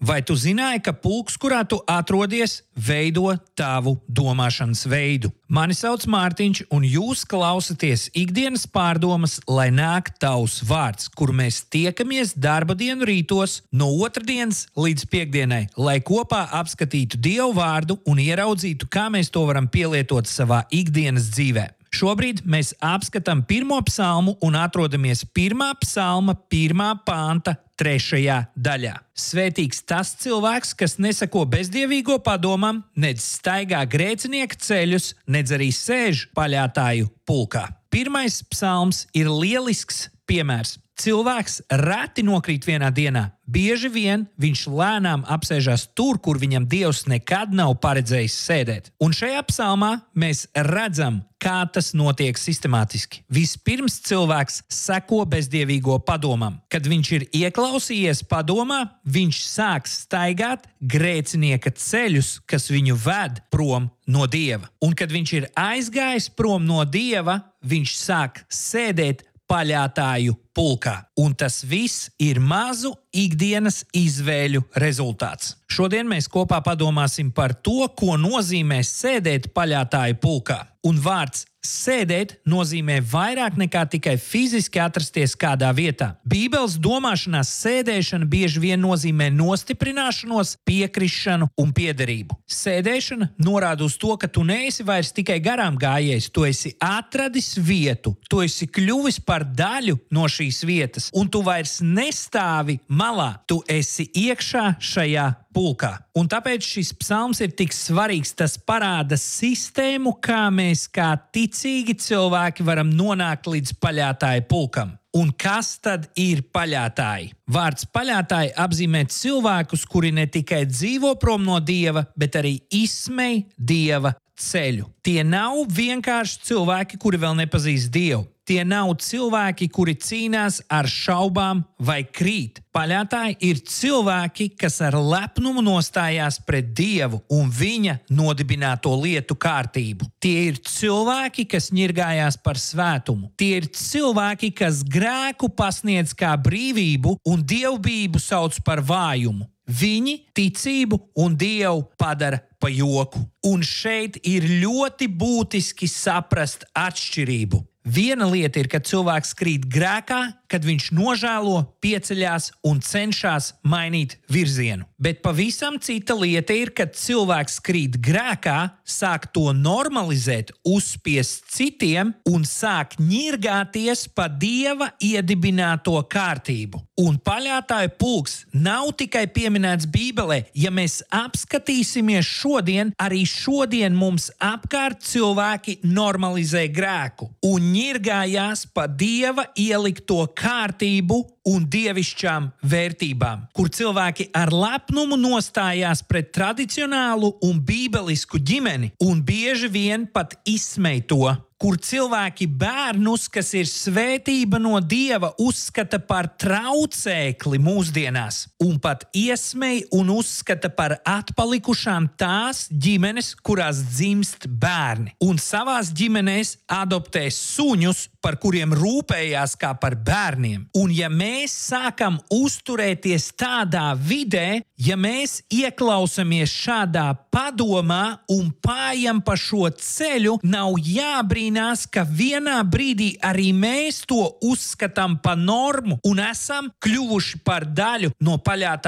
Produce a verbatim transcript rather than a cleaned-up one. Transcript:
Vai tu zināji, ka pulks, kurā tu atrodies, veido tavu domāšanas veidu? Mani sauc Mārtiņš, un jūs klausaties ikdienas pārdomas, lai nāk tavs vārds, kur mēs tiekamies darba dienu rītos no otrdienas līdz piekdienai, lai kopā apskatītu Dievu vārdu un ieraudzītu, kā mēs to varam pielietot savā ikdienas dzīvē. Šobrīd mēs apskatām pirmo psalmu un atrodamies pirmā psalma pirmā panta trešajā daļā. Svētīgs tas cilvēks, kas nesako bezdievīgo padomam, nedz staigā grēcinieka ceļus, nedz arī sēž paļātāju pulkā. Pirmais psalms ir lielisks piemērs. Cilvēks reti nokrīt vienā dienā. Bieži vien viņš lēnām apsēžās tur, kur viņam Dievs nekad nav paredzējis sēdēt. Un šajā psalmā mēs redzam, kā tas notiek sistemātiski. Vispirms cilvēks seko bezdievīgo padomam. Kad viņš ir ieklausījies padomā, viņš sāk staigāt grēcinieka ceļus, kas viņu ved prom no Dieva. Un kad viņš ir aizgājis prom no Dieva, viņš sāk sēdēt paļātāju pulkā. Un tas viss ir mazu ikdienas izvēļu rezultāts. Šodien mēs kopā padomāsim par to, ko nozīmē sēdēt paļātāju pulkā. Un vārds sēdēt nozīmē vairāk nekā tikai fiziski atrasties kādā vietā. Bībeles domāšanās sēdēšana bieži vien nozīmē nostiprināšanos, piekrišanu un piederību. Sēdēšana norāda uz to, ka tu neesi vairs tikai garām gājējs, tu esi atradis vietu, tu esi kļuvis par daļu no šīs vietas, un tu vairs nestāvi malā, tu esi iekšā šajā pulkā. Un tāpēc šis psalms ir tik svarīgs, tas parāda sistēmu, kā mēs kā ticīgi cilvēki varam nonākt līdz paļātāju pulkam. Un kas tad ir paļātāji? Vārds paļātāji apzīmē cilvēkus, kuri ne tikai dzīvo prom no Dieva, bet arī izsmej Dieva ceļu. Tie nav vienkārši cilvēki, kuri vēl nepazīst Dievu. Tie nav cilvēki, kuri cīnās ar šaubām vai krīt. Paļātāji ir cilvēki, kas ar lepnumu nostājās pret Dievu un viņa nodibināto lietu kārtību. Tie ir cilvēki, kas ņirgājās par svētumu. Tie ir cilvēki, kas grēku pasniedz kā brīvību un dievbijību sauc par vājumu. Viņi ticību un Dievu padara pa joku. Un šeit ir ļoti būtiski saprast atšķirību. Viena lieta ir, kad cilvēks krīt grēkā, kad viņš nožēlo, pieceļās un cenšas mainīt virzienu. Bet pavisam cita lieta ir, kad cilvēks krīt grēkā, sāk to normalizēt, uzspiest citiem un sāk ņirgāties pa Dieva iedibināto kārtību. Un paļātāju pulks nav tikai pieminēts Bībelē. Ja mēs apskatīsimies šodien, arī šodien mums apkārt cilvēki normalizē grēku un ņirgājās pa Dieva ielikto kārtību un dievišķām vērtībām, kur cilvēki ar lepnumu nostājās pret tradicionālu un bībelisku ģimeni un bieži vien pat izsmej to, kur cilvēki bērnus, kas ir svētība no Dieva, uzskata par traucēkli mūsdienās un pat iesmej un uzskata par atpalikušām tās ģimenes, kurās dzimst bērni, un savās ģimenēs adoptē suņus, par kuriem rūpējās kā par bērniem. Un ja mēs sākam uzturēties tādā vidē, ja mēs ieklausamies šādā padomā un pājam pa šo ceļu, nav jābrīnās, ka vienā brīdī arī mēs to uzskatām par normu un esam kļuvuši par daļu no paļātā